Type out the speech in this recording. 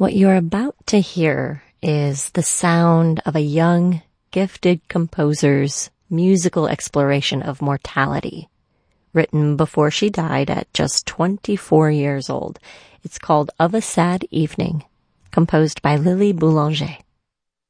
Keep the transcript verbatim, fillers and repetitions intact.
What you're about to hear is the sound of a young, gifted composer's musical exploration of mortality, written before she died at just twenty-four years old. It's called Of a Sad Evening, composed by Lily Boulanger.